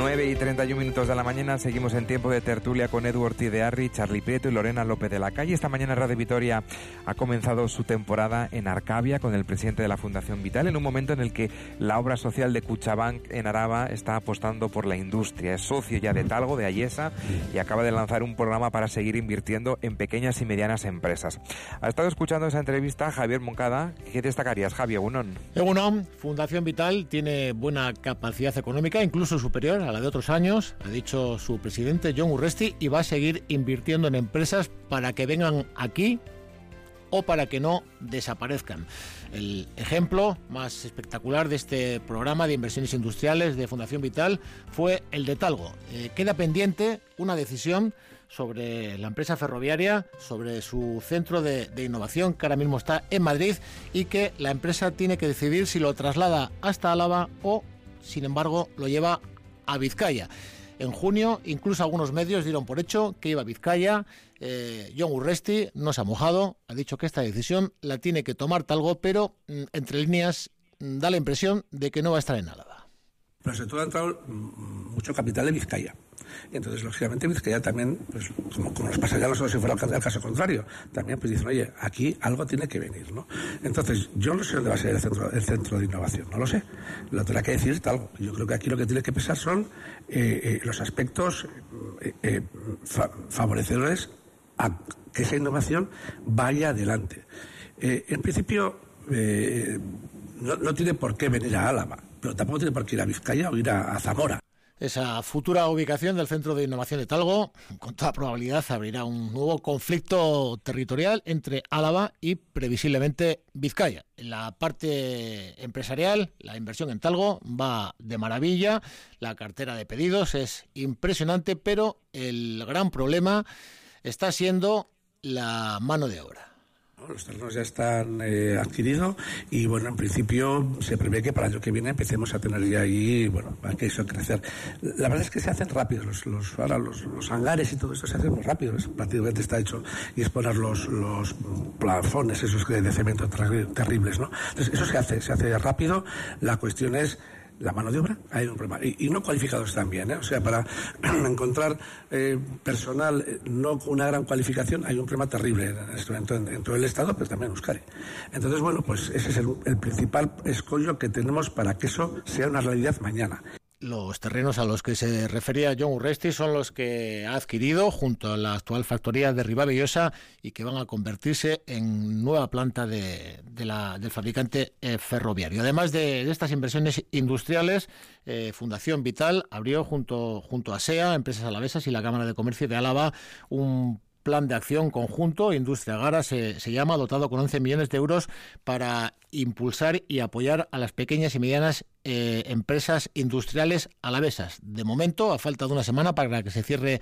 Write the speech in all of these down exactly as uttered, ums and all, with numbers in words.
nueve y treinta y un minutos de la mañana, seguimos en tiempo de tertulia con Edu Ortiz de Arri, Charlie Prieto y Lorena López de la Calle. Esta mañana Radio Vitoria ha comenzado su temporada en Arcavia con el presidente de la Fundación Vital, en un momento en el que la obra social de Kutxabank en Araba está apostando por la industria. Es socio ya de Talgo, de Ayesa, y acaba de lanzar un programa para seguir invirtiendo en pequeñas y medianas empresas. Ha estado escuchando esa entrevista Javier Moncada. ¿Qué destacarías, Javier? Egunon. Egunon, Fundación Vital tiene buena capacidad económica, incluso superior a la de otros años, ha dicho su presidente Jon Urresti, y va a seguir invirtiendo en empresas para que vengan aquí o para que no desaparezcan. El ejemplo más espectacular de este programa de inversiones industriales de Fundación Vital fue el de Talgo. Eh, queda pendiente una decisión sobre la empresa ferroviaria, sobre su centro de, de innovación, que ahora mismo está en Madrid, y que la empresa tiene que decidir si lo traslada hasta Álava o, sin embargo, lo lleva a Vizcaya. En junio, incluso algunos medios dieron por hecho que iba a Vizcaya. Eh, Jon Urresti no se ha mojado, ha dicho que esta decisión la tiene que tomar Talgo, pero mm, entre líneas mm, da la impresión de que no va a estar en Álava. Pero sobre todo ha entrado mucho capital de Vizcaya. Y entonces, lógicamente, Vizcaya también, pues como, como nos pasaría a nosotros si fuera el caso contrario, también pues dicen, oye, aquí algo tiene que venir, ¿no? Entonces, yo no sé dónde va a ser el centro, el centro de innovación, no lo sé. Lo tendrá que decir Talgo. Yo creo que aquí lo que tiene que pesar son eh, eh, los aspectos eh, eh, fa- favorecedores a que esa innovación vaya adelante. Eh, en principio, eh, no, no tiene por qué venir a Álava, pero tampoco tiene por qué ir a Vizcaya o ir a, a Zamora. Esa futura ubicación del Centro de Innovación de Talgo, con toda probabilidad, abrirá un nuevo conflicto territorial entre Álava y, previsiblemente, Vizcaya. En la parte empresarial, la inversión en Talgo va de maravilla, la cartera de pedidos es impresionante, pero el gran problema está siendo la mano de obra. Los terrenos ya están eh, adquiridos y, bueno, en principio se prevé que para el año que viene empecemos a tener ya ahí, bueno, para que eso crecer. La verdad es que se hacen rápidos, los, los, ahora los, los hangares y todo esto se hacen muy rápido, es, prácticamente está hecho, y es poner los, los plafones esos de cemento ter- terribles, ¿no? Entonces eso se hace, se hace rápido. La cuestión es la mano de obra, hay un problema. Y, y no cualificados también, ¿eh? O sea, para encontrar eh, personal eh, no con una gran cualificación hay un problema terrible en este momento en, en todo el Estado, pero también en Euskadi. Entonces, bueno, pues ese es el, el principal escollo que tenemos para que eso sea una realidad mañana. Los terrenos a los que se refería Jon Urresti son los que ha adquirido junto a la actual factoría de Ribavellosa y que van a convertirse en nueva planta de, de la, del fabricante eh, ferroviario. Además de, de estas inversiones industriales, eh, Fundación Vital abrió junto, junto a SEA, Empresas Alavesas y la Cámara de Comercio de Álava un plan de acción conjunto, Industria Gara se, se llama, dotado con once millones de euros para impulsar y apoyar a las pequeñas y medianas eh, empresas industriales alavesas. De momento, a falta de una semana para que se cierre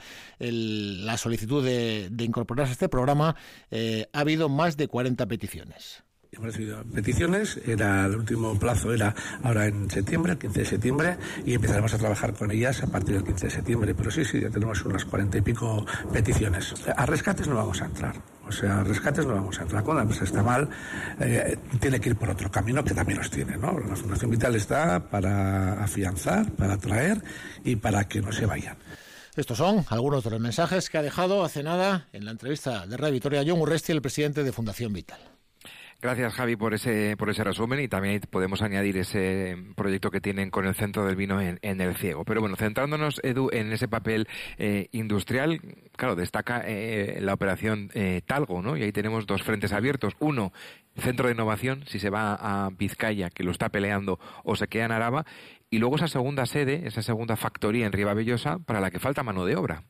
el, la solicitud de, de incorporarse a este programa, eh, ha habido más de cuarenta peticiones. Hemos recibido peticiones, era el último plazo era ahora en septiembre, el quince de septiembre, y empezaremos a trabajar con ellas a partir del quince de septiembre. Pero sí, sí, ya tenemos unas cuarenta y pico peticiones. A rescates no vamos a entrar. O sea, a rescates no vamos a entrar. Cuando la empresa está mal, eh, tiene que ir por otro camino que también los tiene, ¿no? La Fundación Vital está para afianzar, para atraer y para que no se vayan. Estos son algunos de los mensajes que ha dejado hace nada en la entrevista de Radio Vitoria Jon Urresti, el presidente de Fundación Vital. Gracias, Javi, por ese por ese resumen, y también podemos añadir ese proyecto que tienen con el Centro del Vino en, en El Ciego. Pero bueno, centrándonos, Edu, en ese papel eh, industrial, claro, destaca eh, la operación eh, Talgo, ¿no? Y ahí tenemos dos frentes abiertos. Uno, Centro de Innovación, si se va a Vizcaya, que lo está peleando, o se queda en Araba, y luego esa segunda sede, esa segunda factoría en Ribavellosa, para la que falta mano de obra.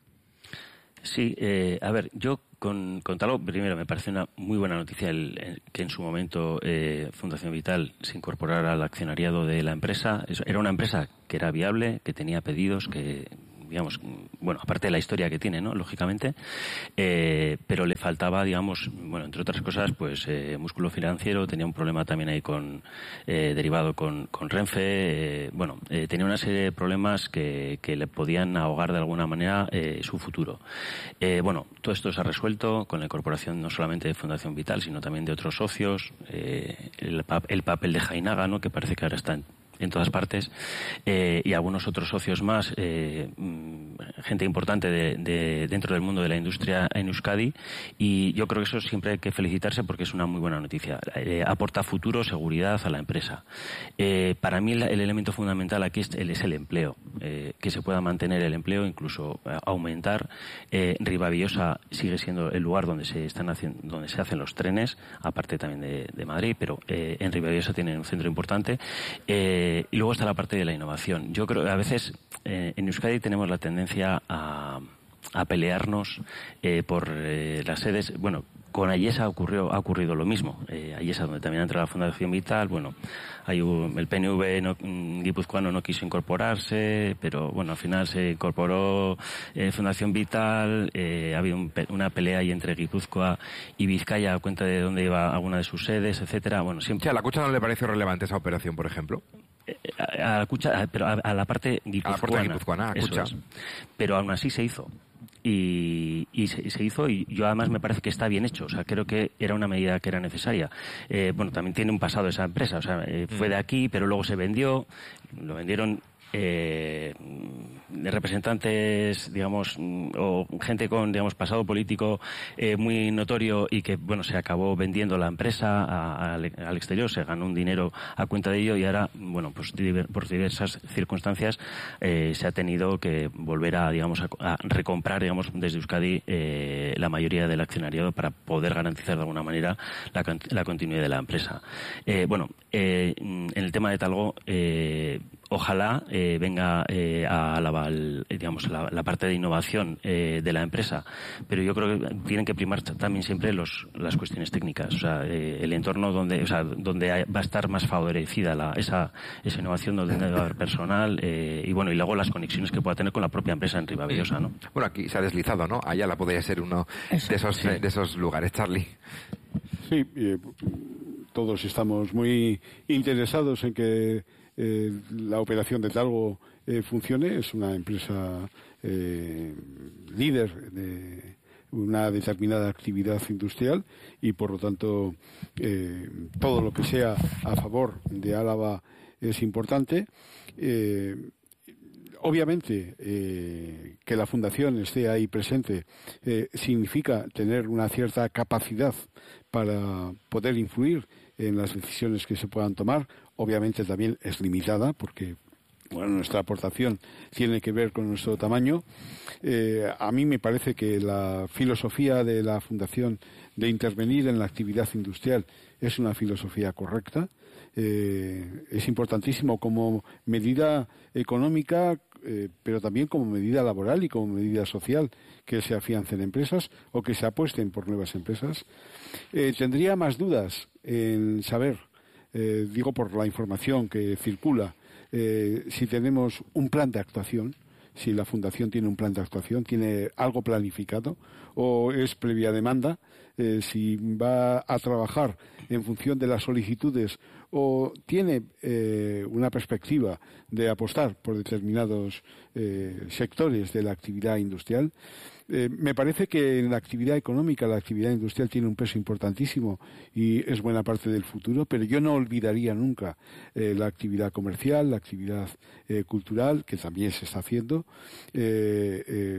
Sí, eh, a ver, yo con, con Talgo, primero me parece una muy buena noticia el, el, que en su momento eh, Fundación Vital se incorporara al accionariado de la empresa. Era una empresa que era viable, que tenía pedidos, que, digamos, bueno, aparte de la historia que tiene, ¿no? Lógicamente, eh, pero le faltaba, digamos, bueno, entre otras cosas, pues eh, músculo financiero, tenía un problema también ahí con, eh, derivado con, con Renfe, eh, bueno, eh, tenía una serie de problemas que, que le podían ahogar de alguna manera eh, su futuro. Eh, bueno, todo esto se ha resuelto con la incorporación no solamente de Fundación Vital, sino también de otros socios, eh, el, el papel de Jainaga, ¿no? Que parece que ahora está en en todas partes, eh, y algunos otros socios más, eh, gente importante de, de, dentro del mundo de la industria en Euskadi, y yo creo que eso siempre hay que felicitarse porque es una muy buena noticia. Eh, aporta futuro, seguridad a la empresa. Eh, para mí el, el elemento fundamental aquí es el, es el empleo, eh, que se pueda mantener el empleo, incluso eh, aumentar. Eh, Ribavillosa sigue siendo el lugar donde se están haciendo, donde se hacen los trenes, aparte también de, de Madrid, pero eh, en Ribavillosa tienen un centro importante. Eh, y luego está la parte de la innovación. Yo creo que a veces eh, en Euskadi tenemos la tendencia a, a pelearnos eh, por eh, las sedes. Bueno, con Ayesa ocurrió, ha ocurrido lo mismo. Eh, Ayesa, donde también entra la Fundación Vital, bueno, hay un, el P N V no, guipuzcoano no quiso incorporarse, pero bueno, al final se incorporó eh, Fundación Vital. Eh, ha habido un, una pelea ahí entre Guipúzcoa y Vizcaya a cuenta de dónde iba alguna de sus sedes, etcétera. Bueno, siempre. Sí, ¿a la Cucha no le pareció relevante esa operación, por ejemplo? A, a la Cucha, a, pero a, a la parte guipuzcoana. A la parte guipuzcoana, a Cucha. Es. Pero aún así se hizo. Y, y se, se hizo, y yo además me parece que está bien hecho. O sea, creo que era una medida que era necesaria. Eh, bueno, también tiene un pasado esa empresa. O sea, eh, fue de aquí, pero luego se vendió. Lo vendieron eh, de representantes, digamos, o gente con, digamos, pasado político eh, muy notorio, y que, bueno, se acabó vendiendo la empresa a, a, al exterior, se ganó un dinero a cuenta de ello, y ahora, bueno, pues diver, por diversas circunstancias eh, se ha tenido que volver a, digamos, a, a recomprar, digamos, desde Euskadi eh, la mayoría del accionariado para poder garantizar de alguna manera la, la continuidad de la empresa. Eh, bueno, eh, en el tema de Talgo, eh, ojalá eh, venga eh, a la, al, digamos, la, la parte de innovación eh, de la empresa, pero yo creo que tienen que primar también siempre los, las cuestiones técnicas, o sea, eh, el entorno donde, o sea, donde hay, va a estar más favorecida la, esa, esa innovación, donde va a haber personal, eh, y bueno, y luego las conexiones que pueda tener con la propia empresa en Ribavillosa, ¿no? Bueno, aquí se ha deslizado, ¿no? Ayala podría ser uno de esos, sí. de esos lugares, Charlie. Sí, eh, todos estamos muy interesados en que Eh, la operación de Talgo eh, funcione. Es una empresa eh, líder de una determinada actividad industrial, y por lo tanto eh, todo lo que sea a favor de Álava es importante. Eh, Obviamente, eh, que la Fundación esté ahí presente eh, significa tener una cierta capacidad para poder influir en las decisiones que se puedan tomar. Obviamente también es limitada, porque bueno, nuestra aportación tiene que ver con nuestro tamaño. Eh, a mí me parece que la filosofía de la Fundación de intervenir en la actividad industrial es una filosofía correcta. Eh, es importantísimo como medida económica, eh, pero también como medida laboral y como medida social, que se afiancen empresas o que se apuesten por nuevas empresas. Eh, tendría más dudas en saber, eh, digo por la información que circula, eh, si tenemos un plan de actuación, si la Fundación tiene un plan de actuación, tiene algo planificado, o es previa demanda, eh, si va a trabajar en función de las solicitudes, o tiene eh, una perspectiva de apostar por determinados eh, sectores de la actividad industrial. Eh, me parece que en la actividad económica la actividad industrial tiene un peso importantísimo y es buena parte del futuro, pero yo no olvidaría nunca eh, la actividad comercial, la actividad eh, cultural, que también se está haciendo. Eh, eh,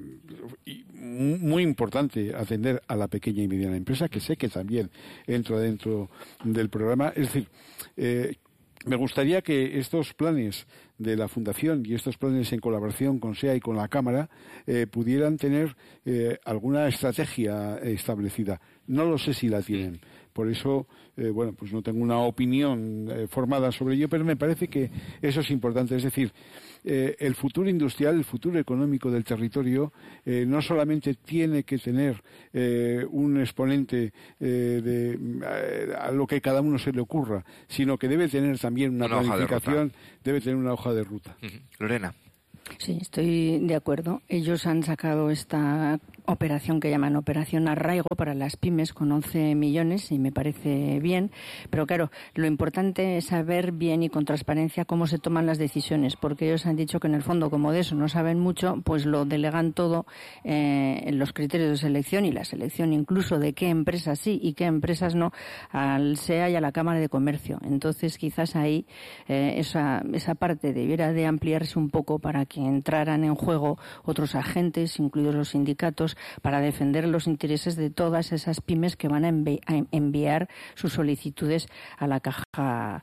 y muy importante atender a la pequeña y mediana empresa, que sé que también entra dentro del programa. Es decir, eh, me gustaría que estos planes de la Fundación y estos planes en colaboración con SEA y con la Cámara eh, pudieran tener eh, alguna estrategia establecida. No lo sé si la tienen. Por eso, eh, bueno, pues no tengo una opinión eh, formada sobre ello, pero me parece que eso es importante. Es decir, eh, el futuro industrial, el futuro económico del territorio, eh, no solamente tiene que tener eh, un exponente eh, de eh, a lo que cada uno se le ocurra, sino que debe tener también una, una planificación, debe tener una hoja de ruta. Uh-huh. Lorena. Sí, estoy de acuerdo. Ellos han sacado esta operación que llaman Operación Arraigo para las pymes con once millones y me parece bien. Pero claro, lo importante es saber bien y con transparencia cómo se toman las decisiones, porque ellos han dicho que en el fondo, como de eso no saben mucho, pues lo delegan todo eh, en los criterios de selección y la selección incluso de qué empresas sí y qué empresas no al S E A y a la Cámara de Comercio. Entonces quizás ahí eh, esa, esa parte debiera de ampliarse un poco para que entraran en juego otros agentes, incluidos los sindicatos, para defender los intereses de todas esas pymes que van a, envi- a enviar sus solicitudes a la caja, a,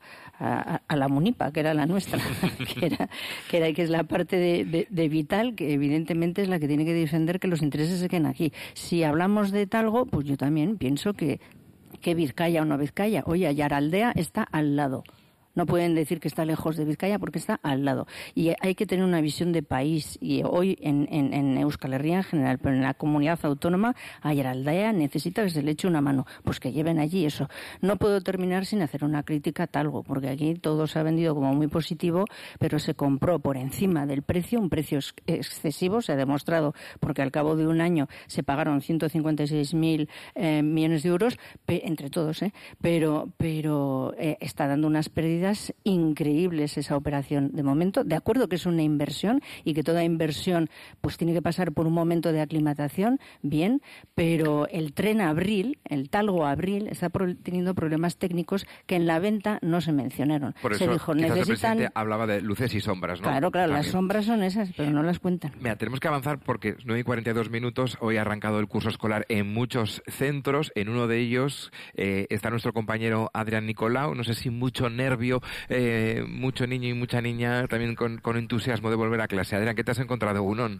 a la Munipa, que era la nuestra, que era que era que es la parte de, de, de Vital, que evidentemente es la que tiene que defender que los intereses se queden aquí. Si hablamos de Talgo, pues yo también pienso que que Vizcaya o no Vizcaya, oye, Ayaraldea está al lado. No pueden decir que está lejos de Vizcaya porque está al lado. Y hay que tener una visión de país. Y hoy en, en, en Euskal Herria en general, pero en la comunidad autónoma, Ayaraldea necesita que se le eche una mano. Pues que lleven allí eso. No puedo terminar sin hacer una crítica a Talgo, porque aquí todo se ha vendido como muy positivo, pero se compró por encima del precio, un precio excesivo, se ha demostrado, porque al cabo de un año se pagaron ciento cincuenta y seis mil eh, millones de euros, pe- entre todos, ¿eh? Pero, pero eh, está dando unas pérdidas increíbles esa operación de momento. De acuerdo que es una inversión y que toda inversión pues tiene que pasar por un momento de aclimatación, bien, pero el tren Abril, el Talgo Abril, está pro- teniendo problemas técnicos que en la venta no se mencionaron. Por eso, se dijo, quizás necesitan... el presidente hablaba de luces y sombras, ¿no? Claro, claro, También. las sombras son esas, pero no las cuentan. Mira, tenemos que avanzar porque nueve y cuarenta y dos minutos, hoy ha arrancado el curso escolar en muchos centros, en uno de ellos eh, está nuestro compañero Adrián Nicolau, no sé si mucho nervio, eh, mucho niño y mucha niña, también con, con entusiasmo de volver a clase. Adrián, ¿qué te has encontrado, Unón?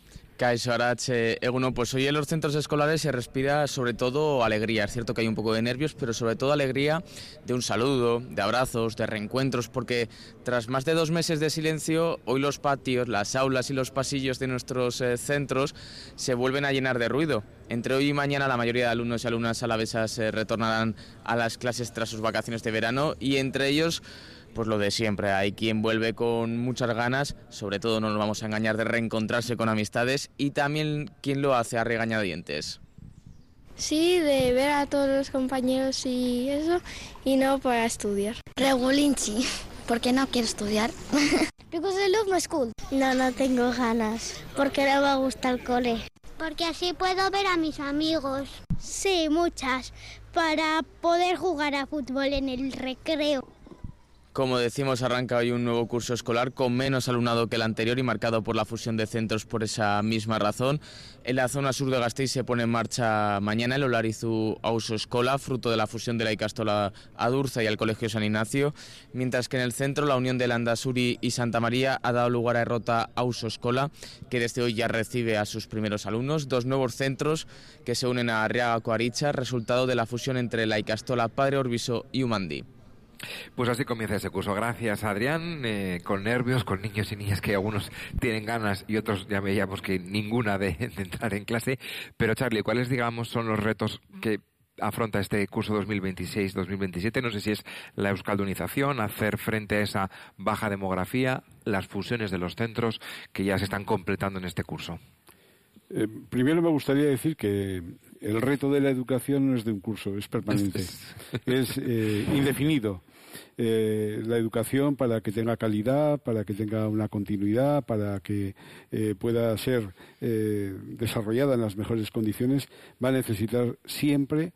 Kaixo Aratxe, Eguno, pues hoy en los centros escolares se respira sobre todo alegría. Es cierto que hay un poco de nervios, pero sobre todo alegría de un saludo, de abrazos, de reencuentros, porque tras más de dos meses de silencio, hoy los patios, las aulas y los pasillos de nuestros eh, centros se vuelven a llenar de ruido. Entre hoy y mañana la mayoría de alumnos y alumnas alavesas eh, retornarán a las clases tras sus vacaciones de verano y entre ellos... Pues lo de siempre, hay quien vuelve con muchas ganas, sobre todo no nos vamos a engañar, de reencontrarse con amistades y también quien lo hace a regañadientes. Sí, de ver a todos los compañeros y eso, y no para estudiar. Regulinchi, porque no quiero estudiar. Because I love my school. No, no tengo ganas, porque no me gusta el cole. Porque así puedo ver a mis amigos. Sí, muchas, para poder jugar a fútbol en el recreo. Como decimos, arranca hoy un nuevo curso escolar con menos alumnado que el anterior y marcado por la fusión de centros por esa misma razón. En la zona sur de Gasteiz se pone en marcha mañana el Olarizu Ausoeskola, fruto de la fusión de la Ikastola Adurza y el Colegio San Ignacio, mientras que en el centro la unión de Landasuri y Santa María ha dado lugar a Errota Ausoeskola, que desde hoy ya recibe a sus primeros alumnos, dos nuevos centros que se unen a Arriaga Coaricha, resultado de la fusión entre la Ikastola Padre Orbiso y Umandi. Pues así comienza ese curso. Gracias, Adrián. Eh, con nervios, con niños y niñas que algunos tienen ganas y otros ya veíamos que ninguna de, de entrar en clase. Pero, Charlie, ¿cuáles, digamos, son los retos que afronta este curso dos mil veintiséis dos mil veintisiete? No sé si es la euskaldunización, hacer frente a esa baja demografía, las fusiones de los centros que ya se están completando en este curso. Eh, primero me gustaría decir que el reto de la educación no es de un curso, es permanente, es eh, indefinido. Eh, la educación, para que tenga calidad, para que tenga una continuidad, para que eh, pueda ser eh, desarrollada en las mejores condiciones, va a necesitar siempre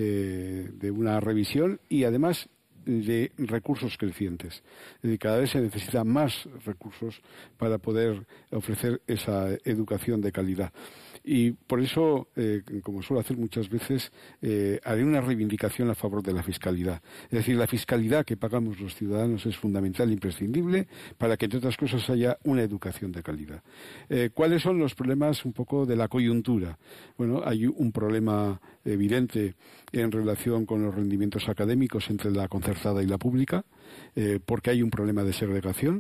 eh, de una revisión y además de recursos crecientes. Es decir, cada vez se necesitan más recursos para poder ofrecer esa educación de calidad. Y por eso, eh, como suelo hacer muchas veces, eh, haré una reivindicación a favor de la fiscalidad. Es decir, la fiscalidad que pagamos los ciudadanos es fundamental e imprescindible para que, entre otras cosas, haya una educación de calidad. Eh, ¿Cuáles son los problemas un poco de la coyuntura? Bueno, hay un problema evidente en relación con los rendimientos académicos entre la concertada y la pública, eh, porque hay un problema de segregación,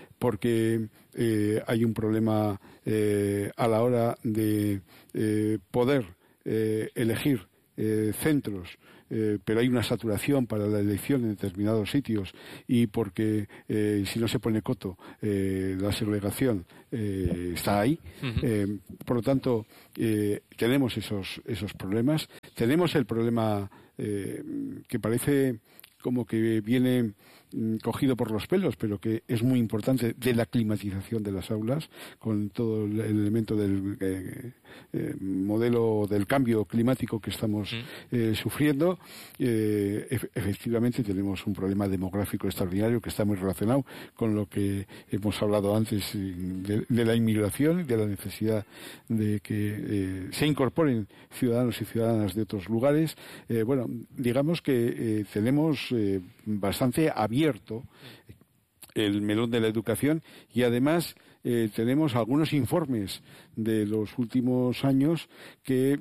porque eh, hay un problema eh, a la hora de eh, poder eh, elegir eh, centros eh, pero hay una saturación para la elección en determinados sitios y porque eh, si no se pone coto, eh, la segregación eh, está ahí. Uh-huh. Eh, por lo tanto, eh, tenemos esos, esos problemas. Tenemos el problema eh, que parece como que viene cogido por los pelos, pero que es muy importante, de la climatización de las aulas, con todo el elemento del eh, eh, modelo del cambio climático que estamos eh, sufriendo. Eh, e- efectivamente tenemos un problema demográfico extraordinario que está muy relacionado con lo que hemos hablado antes de, de la inmigración y de la necesidad de que eh, se incorporen ciudadanos y ciudadanas de otros lugares. Eh, bueno, digamos que eh, tenemos eh, bastante abierto el melón de la educación y además eh, tenemos algunos informes de los últimos años que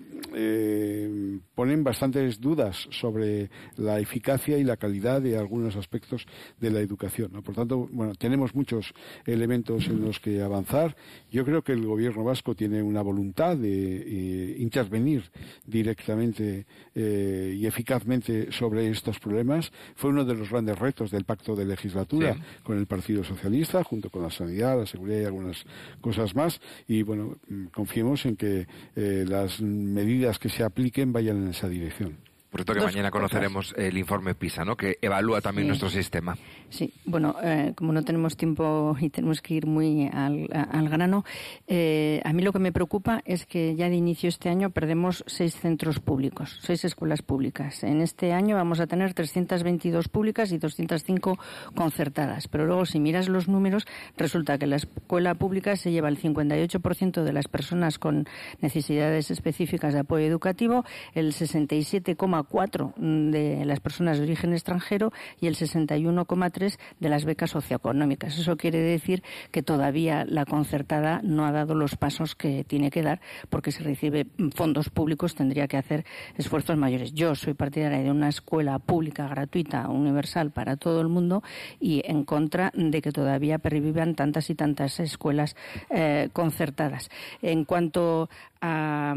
eh, ponen bastantes dudas sobre la eficacia y la calidad de algunos aspectos de la educación, ¿no? Por tanto, bueno, tenemos muchos elementos en los que avanzar. Yo creo que el gobierno vasco tiene una voluntad de eh, intervenir directamente eh, y eficazmente sobre estos problemas. Fue uno de los grandes retos del pacto de legislatura sí. con el Partido Socialista, junto con la sanidad, la seguridad y algunas cosas más. Y bueno, confiemos en que eh, las medidas que se apliquen vayan en esa dirección. Por cierto, que Dos mañana conoceremos cosas. El informe PISA, ¿no? Que evalúa también sí. nuestro sistema. Sí, bueno, eh, como no tenemos tiempo y tenemos que ir muy al, a, al grano, eh, a mí lo que me preocupa es que ya de inicio este año perdemos seis centros públicos, seis escuelas públicas. En este año vamos a tener trescientas veintidós públicas y doscientas cinco concertadas. Pero luego, si miras los números, resulta que la escuela pública se lleva el cincuenta y ocho por ciento de las personas con necesidades específicas de apoyo educativo, el sesenta y siete coma cuatro de las personas de origen extranjero y el sesenta y uno coma tres de las becas socioeconómicas. Eso quiere decir que todavía la concertada no ha dado los pasos que tiene que dar, porque si recibe fondos públicos tendría que hacer esfuerzos mayores. Yo soy partidaria de una escuela pública, gratuita, universal para todo el mundo y en contra de que todavía pervivan tantas y tantas escuelas eh, concertadas. En cuanto a...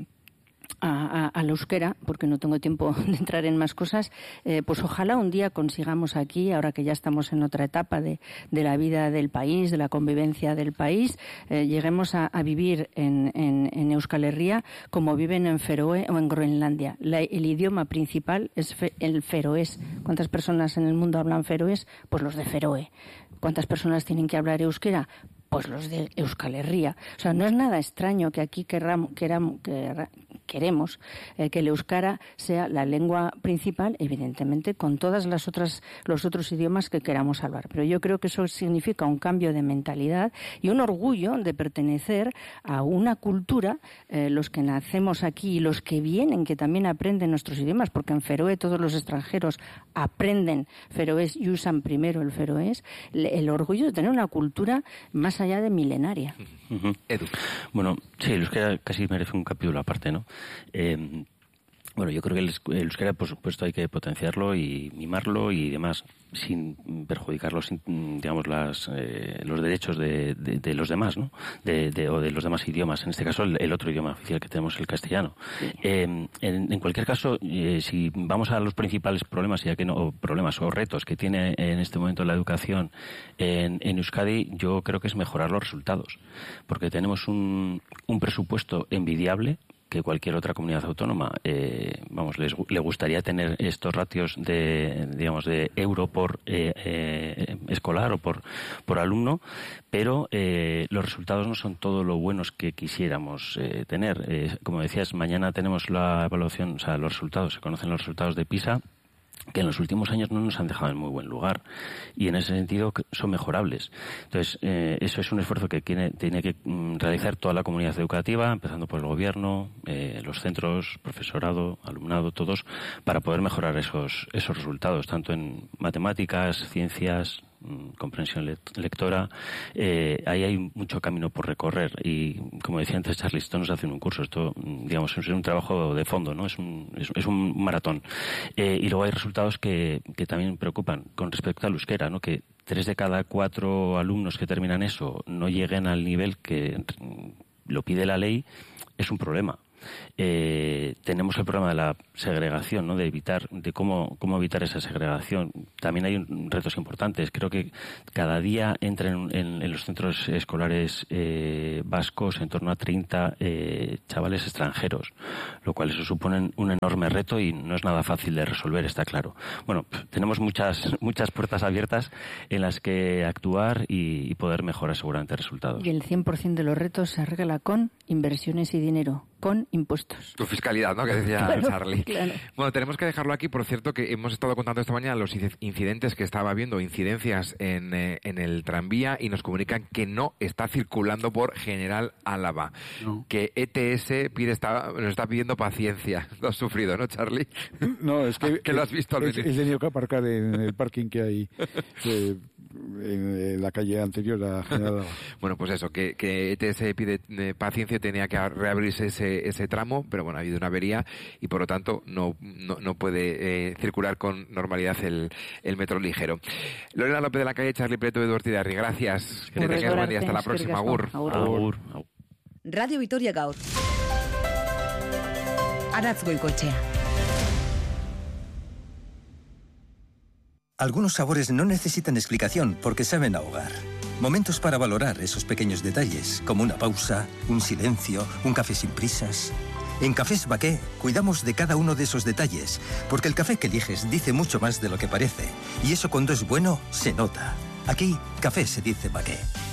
A, a, al euskera, porque no tengo tiempo de entrar en más cosas, eh, pues ojalá un día consigamos aquí, ahora que ya estamos en otra etapa de, de la vida del país, de la convivencia del país, eh, lleguemos a, a vivir en, en, en Euskal Herria como viven en Feroe o en Groenlandia. La, el idioma principal es fe, el feroés. ¿Cuántas personas en el mundo hablan feroés? Pues los de Feroe. ¿Cuántas personas tienen que hablar euskera? Pues los de Euskal Herria. O sea, no es nada extraño que aquí querramos, queramos, querramos, queremos eh, que el euskara sea la lengua principal, evidentemente, con todas las otras los otros idiomas que queramos hablar. Pero yo creo que eso significa un cambio de mentalidad y un orgullo de pertenecer a una cultura, eh, los que nacemos aquí y los que vienen, que también aprenden nuestros idiomas, porque en Feroe todos los extranjeros aprenden feroés y usan primero el feroés. El orgullo de tener una cultura más allá de milenaria. Uh-huh. Edu. Bueno, sí, el euskera casi merece un capítulo aparte, ¿no? Eh, bueno, yo creo que el, el euskera, por supuesto, hay que potenciarlo y mimarlo y demás, sin perjudicar los, digamos, las, eh, los derechos de, de, de los demás, ¿no? De, de, o de los demás idiomas. En este caso, el, el otro idioma oficial que tenemos, el castellano. Sí. Eh, en, en cualquier caso, eh, si vamos a los principales problemas, ya que no, o problemas o retos que tiene en este momento la educación en, en Euskadi, yo creo que es mejorar los resultados, porque tenemos un, un presupuesto envidiable que cualquier otra comunidad autónoma, eh, vamos, les, le gustaría tener estos ratios de, digamos, de euro por eh, eh, escolar o por, por alumno, pero eh, los resultados no son todo lo buenos que quisiéramos eh, tener. Eh, como decías, mañana tenemos la evaluación, o sea, los resultados, se conocen los resultados de PISA, que en los últimos años no nos han dejado en muy buen lugar y en ese sentido son mejorables. Entonces, eh, eso es un esfuerzo que tiene, tiene que mm, realizar toda la comunidad educativa, empezando por el gobierno, eh, los centros, profesorado, alumnado, todos, para poder mejorar esos, esos resultados, tanto en matemáticas, ciencias, comprensión lectora. Eh, ahí hay mucho camino por recorrer y, como decía antes Charlie, esto no se hace en un curso, esto, digamos, es un trabajo de fondo, ¿no? Es un, es, es un maratón. Eh, y luego hay resultados que, que también preocupan con respecto al euskera, ¿no? Que tres de cada cuatro alumnos que terminan eso no lleguen al nivel que lo pide la ley, es un problema. Eh, tenemos el problema de la segregación, ¿no? De evitar, de cómo, cómo evitar esa segregación. También hay un, retos importantes. Creo que cada día entran en, en los centros escolares eh, vascos en torno a treinta eh, chavales extranjeros, lo cual eso supone un enorme reto y no es nada fácil de resolver, está claro. Bueno, tenemos muchas muchas puertas abiertas en las que actuar y, y poder mejorar seguramente resultados. Y el cien por ciento de los retos se arregla con inversiones y dinero, con impuestos. Tu fiscalidad, ¿no? Que decía claro, Charlie. Claro. Bueno, tenemos que dejarlo aquí. Por cierto, que hemos estado contando esta mañana los incidentes que estaba habiendo, incidencias en, eh, en el tranvía, y nos comunican que no está circulando por General Álava. No. Que E T S pide está, nos está pidiendo paciencia. Lo has sufrido, ¿no, Charlie? No, es que... que lo has visto al venir. He tenido que aparcar en el parking que hay eh, en, en la calle anterior a General Álava. Bueno, pues eso, que, que E T S pide eh, paciencia y tenía que reabrirse ese, ese tramo, pero bueno, ha habido una avería y por lo tanto no, no, no puede eh, circular con normalidad el, el metro ligero. Lorena López de la Calle, Charlie Prieto, Eduard Tidarri, gracias. Que tengas buen día. Hasta la próxima. Agur. Agur. Agur. Agur. Radio Vitoria Gaur. Aratz Goikoetxea. Algunos sabores no necesitan explicación porque saben a hogar. Momentos para valorar esos pequeños detalles, como una pausa, un silencio, un café sin prisas. En Cafés Baqué cuidamos de cada uno de esos detalles, porque el café que eliges dice mucho más de lo que parece. Y eso cuando es bueno, se nota. Aquí, café se dice Baqué.